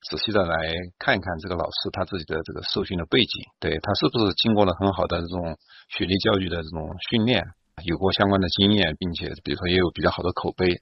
仔细的来看一看这个老师他自己的这个受训的背景，对他是不是经过了很好的这种学历教育的这种训练，有过相关的经验，并且比如说也有比较好的口碑。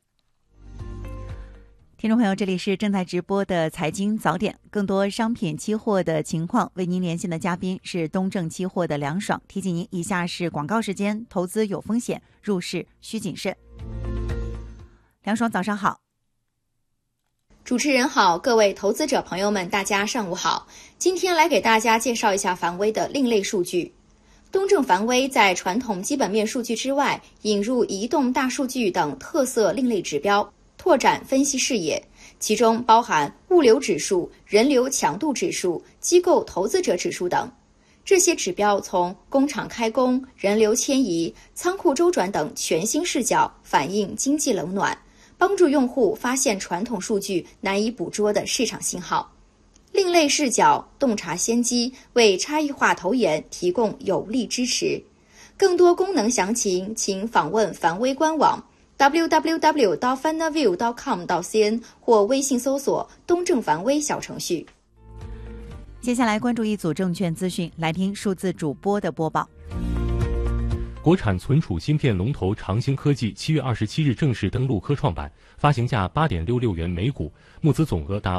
听众朋友，这里是正在直播的财经早点，更多商品期货的情况，为您连线的嘉宾是东证期货的梁爽。提醒您，以下是广告时间，投资有风险，入市需谨慎。梁爽，早上好。 主持人好，各位投资者朋友们，大家上午好。今天来给大家介绍一下凡威的另类数据。东证凡威在传统基本面数据之外，引入移动大数据等特色另类指标，拓展分析视野，其中包含物流指数、人流强度指数、机构投资者指数等。这些指标从工厂开工、人流迁移、仓库周转等全新视角反映经济冷暖，帮助用户发现传统数据难以捕捉的市场信号。另类视角，洞察先机，为差异化投研提供有力支持。更多功能详情，请访问凡威官网 www.fanaview.com.cn 或微信搜索东证凡威小程序。 接下来关注一组证券资讯，来听数字主播的播报。 国产存储芯片龙头长兴科技7月27日正式登陆科创板，发行价8.66元每股，募资总额达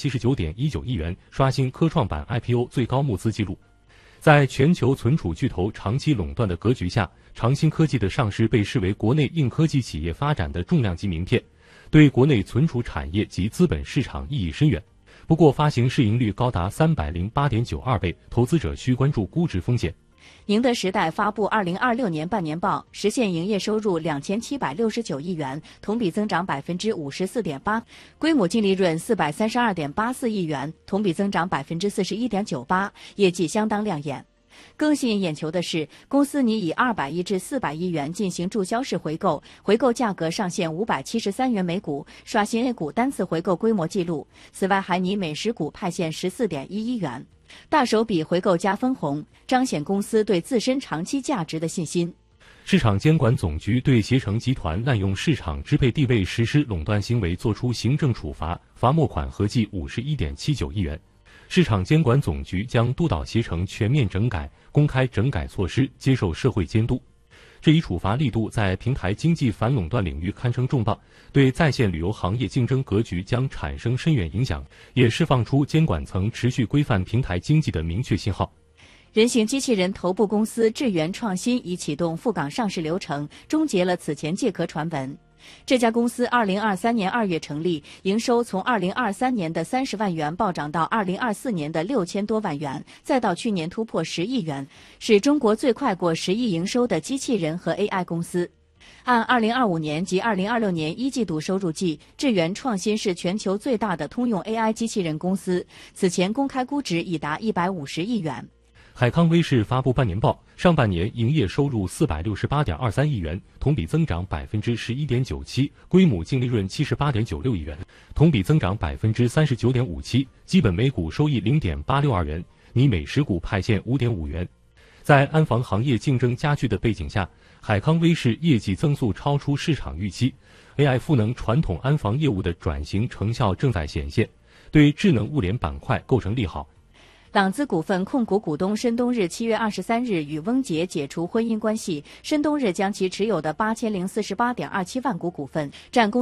579.19亿元，刷新科创板 IPO 最高募资纪录。在全球存储巨头长期垄断的格局下，长兴科技的上市被视为国内硬科技企业发展的重量级名片，对国内存储产业及资本市场意义深远。不过，发行市盈率高达308.92倍，投资者需关注估值风险。 宁德时代发布2026年半年报，实现营业收入2769亿元，同比增长54.8%，规模净利润432.84亿元，同比增长41.98%，业绩相当亮眼。更吸引眼球的是，公司拟以200亿至400亿元进行注销式回购，回购价格上限573元每股，刷新 A 股单次回购规模纪录。此外，还拟每10股派现14.11元。大手笔回购加分红，彰显公司对自身长期价值的信心。 市场监管总局对携程集团滥用市场支配地位实施垄断行为作出行政处罚，罚没款合计51.79亿元。市场监管总局将督导携程全面整改，公开整改措施，接受社会监督。这一处罚力度在平台经济反垄断领域堪称重磅，对在线旅游行业竞争格局将产生深远影响，也释放出监管层持续规范平台经济的明确信号。 人形机器人头部公司智源创新已启动赴港上市流程，终结了此前借壳传闻。这家公司2023年2月成立，营收从2023年的30万元暴涨到2024年的6000多万元，再到去年突破10亿元，是中国最快过10亿营收的机器人和 AI 公司。按2025年及2026年1季度收入计，智源创新是全球最大的通用 AI 机器人公司，此前公开估值已达150亿元。 海康威视发布半年报，上半年营业收入468.23亿元，同比增长11.97%，规模净利润78.96亿元，同比增长39.57%，基本每股收益0.862元，拟每10股派现5.5元。在安防行业竞争加剧的背景下，海康威视业绩增速超出市场预期 ，AI 赋能传统安防业务的转型成效正在显现，对智能物联板块构成利好。 朗姿股份控股股东申东日7月23日与翁杰解除婚姻关系，申东日将其持有的8048.27万股股份占公